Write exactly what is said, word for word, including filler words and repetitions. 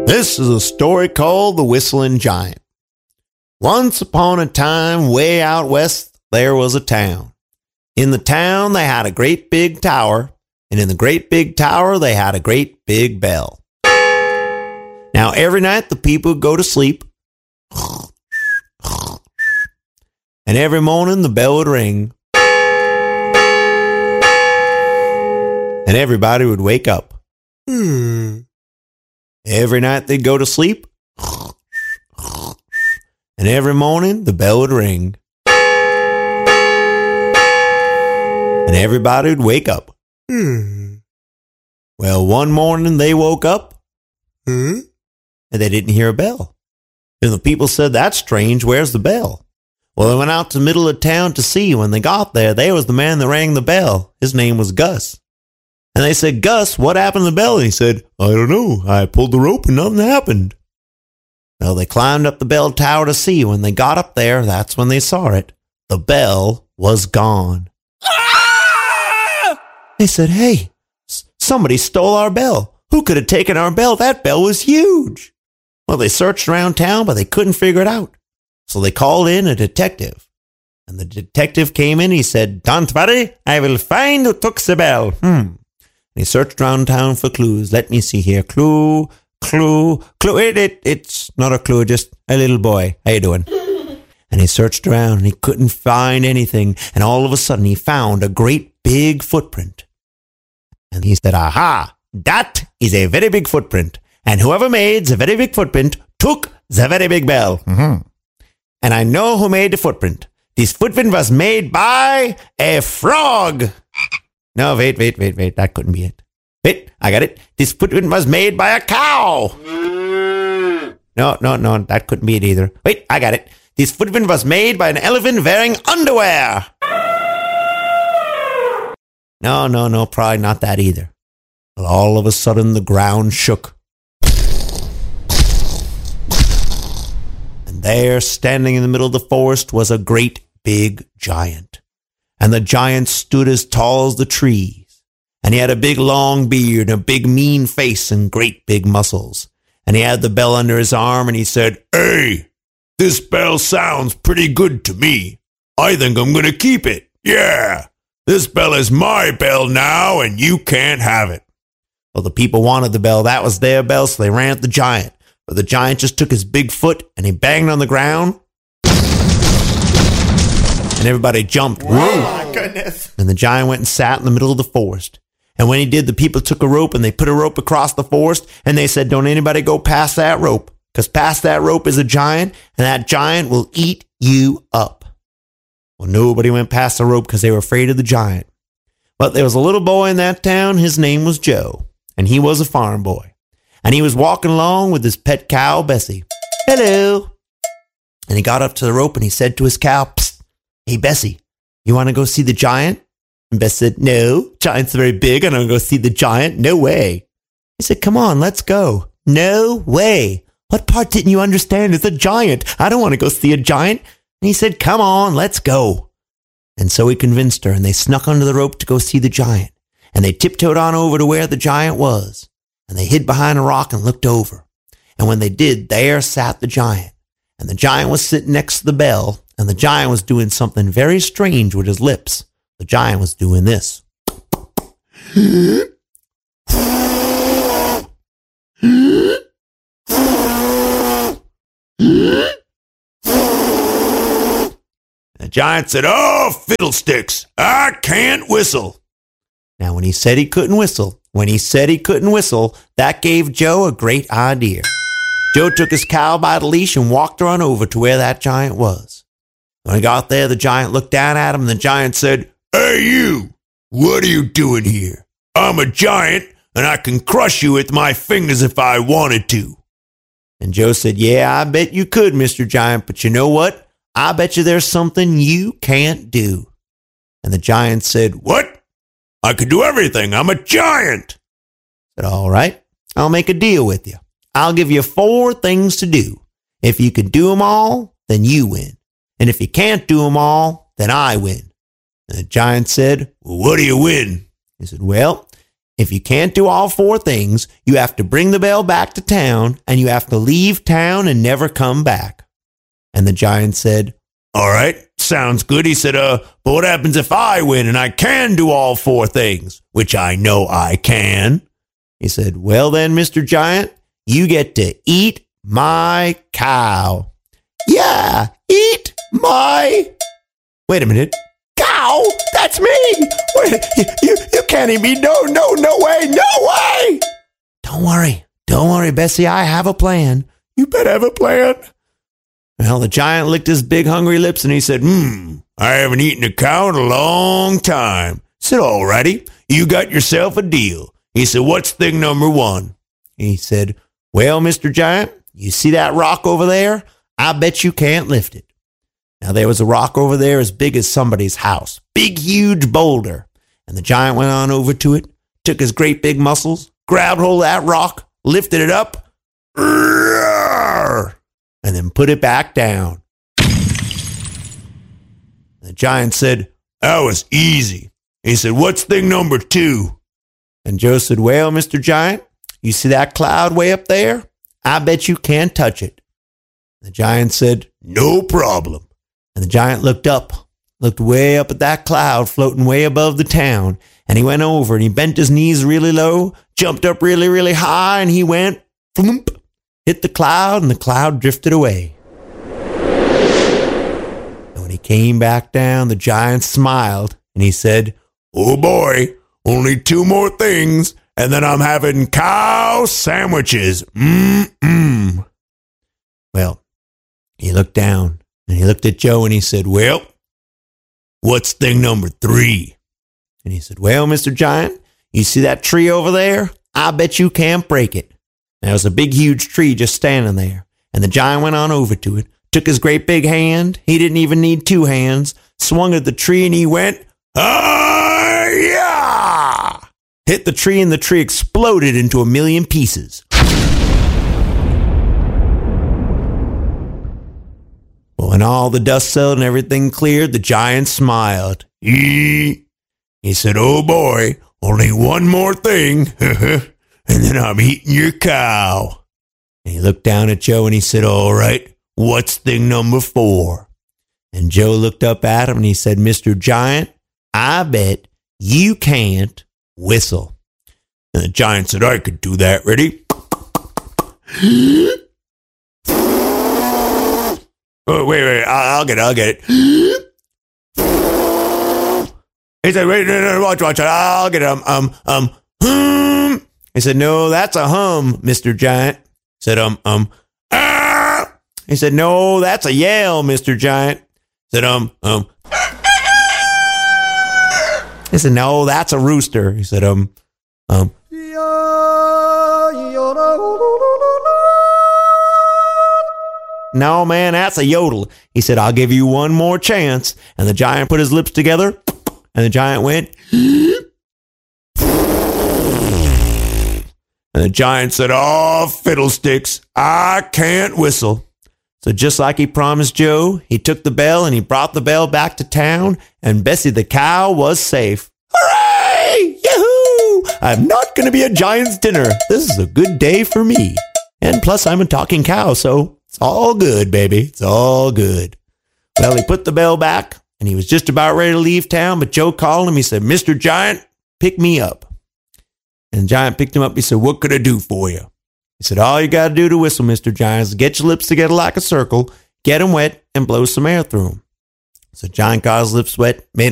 This is a story called The Whistling Giant. Once upon a time, way out west, there was a town. In the town, they had a great big tower, and in the great big tower, they had a great big bell. Now, every night, the people would go to sleep, and every morning, the bell would ring, and everybody would wake up. Hmm. Every night, they'd go to sleep, and every morning, the bell would ring, and everybody would wake up. Hmm. Well, one morning, they woke up, hmm? and they didn't hear a bell. And the people said, "That's strange, where's the bell?" Well, they went out to the middle of town to see. When they got there, there was the man that rang the bell. His name was Gus. And they said, "Gus, what happened to the bell?" And he said, "I don't know. I pulled the rope and nothing happened." Well, they climbed up the bell tower to see. When they got up there, that's when they saw it. The bell was gone. Ah! They said, "Hey, somebody stole our bell. Who could have taken our bell? That bell was huge." Well, they searched around town, but they couldn't figure it out. So they called in a detective. And the detective came in. He said, "Don't worry, I will find who took the bell." Hmm. And he searched around town for clues. Let me see here. Clue, clue, clue. It, it, it's not a clue, just a little boy. How you doing? And he searched around and he couldn't find anything. And all of a sudden he found a great big footprint. And he said, "Aha, that is a very big footprint. And whoever made the very big footprint took the very big bell. Mm-hmm. And I know who made the footprint. This footprint was made by a frog." No, wait, wait, wait, wait. That couldn't be it. Wait, I got it. This footprint was made by a cow. No, no, no. That couldn't be it either. Wait, I got it. This footprint was made by an elephant wearing underwear. No, no, no. Probably not that either. Well, all of a sudden, the ground shook. And there, standing in the middle of the forest, was a great big giant. And the giant stood as tall as the trees. And he had a big long beard and a big mean face and great big muscles. And he had the bell under his arm and he said, "Hey, this bell sounds pretty good to me. I think I'm going to keep it. Yeah, this bell is my bell now and you can't have it." Well, the people wanted the bell. That was their bell, so they ran at the giant. But the giant just took his big foot and he banged on the ground. And everybody jumped. Oh my goodness. And the giant went and sat in the middle of the forest. And when he did, the people took a rope and they put a rope across the forest. And they said, "Don't anybody go past that rope. Because past that rope is a giant. And that giant will eat you up." Well, nobody went past the rope because they were afraid of the giant. But there was a little boy in that town. His name was Joe. And he was a farm boy. And he was walking along with his pet cow, Bessie. "Hello." And he got up to the rope and he said to his cow, "Psst. Hey, Bessie, you want to go see the giant?" And Bess said, "No, giant's very big. I don't go see the giant. No way." He said, "Come on, let's go." "No way. What part didn't you understand? It's a giant. I don't want to go see a giant." And he said, "Come on, let's go." And so he convinced her, and they snuck under the rope to go see the giant. And they tiptoed on over to where the giant was. And they hid behind a rock and looked over. And when they did, there sat the giant. And the giant was sitting next to the bell. And the giant was doing something very strange with his lips. The giant was doing this. The giant said, "Oh, fiddlesticks, I can't whistle." Now, when he said he couldn't whistle, when he said he couldn't whistle, that gave Joe a great idea. Joe took his cow by the leash and walked her on over to where that giant was. When he got there, the giant looked down at him, and the giant said, "Hey, you, what are you doing here? I'm a giant, and I can crush you with my fingers if I wanted to." And Joe said, "Yeah, I bet you could, Mister Giant, but you know what? I bet you there's something you can't do." And the giant said, "What? I can do everything. I'm a giant." I said, "All right, I'll make a deal with you. I'll give you four things to do. If you can do them all, then you win. And if you can't do them all, then I win." And the giant said, "Well, what do you win?" He said, "Well, if you can't do all four things, you have to bring the bell back to town, and you have to leave town and never come back. And the giant said, all right, sounds good. He said, uh, but what happens if I win and I can do all four things, which I know I can? He said, well then, Mister Giant, you get to eat my cow. Yeah, eat my... Wait a minute. Cow? That's me! Wait, you, you, you can't eat me. No, no, no way, no way! Don't worry. Don't worry, Bessie. I have a plan. You better have a plan. Well, the giant licked his big hungry lips and he said, hmm, I haven't eaten a cow in a long time. He said, all righty, you got yourself a deal. He said, what's thing number one? He said, well, Mister Giant, you see that rock over there? I bet you can't lift it. Now, there was a rock over there as big as somebody's house. Big, huge boulder. And the giant went on over to it, took his great big muscles, grabbed hold of that rock, lifted it up, and then put it back down. The giant said, that was easy. He said, what's thing number two? And Joe said, well, Mister Giant, you see that cloud way up there? I bet you can't touch it. The giant said, no problem. And the giant looked up, looked way up at that cloud floating way above the town. And he went over and he bent his knees really low, jumped up really, really high, and he went, floomp, hit the cloud, and the cloud drifted away. And when he came back down, the giant smiled, and he said, oh boy, only two more things, and then I'm having cow sandwiches. Mm-mm. Well, he looked down, and he looked at Joe, and he said, well, what's thing number three? And he said, well, Mister Giant, you see that tree over there? I bet you can't break it. There was a big, huge tree just standing there. And the giant went on over to it, took his great big hand. He didn't even need two hands. Swung at the tree and he went, ah-yeah! Hit the tree and the tree exploded into a million pieces. Well, when all the dust settled and everything cleared, the giant smiled. He, he said, oh boy, only one more thing. And then I'm eating your cow. And he looked down at Joe and he said, all right, what's thing number four? And Joe looked up at him and he said, Mister Giant, I bet you can't whistle. And the giant said, I could do that. Ready? Oh, wait, wait, I'll, I'll get it, I'll get it. He said, wait, no, no, watch, watch, I'll get it, um, um, um, hum. He said, no, that's a hum, Mister Giant. He said, um, um, ah. He said, no, that's a yell, Mister Giant. He said, um, um. He said, no, that's a rooster. He said, um, um. No, man, that's a yodel. He said, I'll give you one more chance. And the giant put his lips together, and the giant went, and the giant said, oh, fiddlesticks, I can't whistle. So just like he promised Joe, he took the bell and he brought the bell back to town, and Bessie the cow was safe. Hooray! Yahoo! I'm not going to be a giant's dinner. This is a good day for me. And plus, I'm a talking cow, so it's all good, baby. It's all good. Well, he put the bell back, and he was just about ready to leave town, but Joe called him. He said, Mister Giant, pick me up. And the giant picked him up. He said, what could I do for you? He said, all you got to do to whistle, Mister Giant, is get your lips together like a circle, get them wet, and blow some air through them. So Giant got his lips wet, made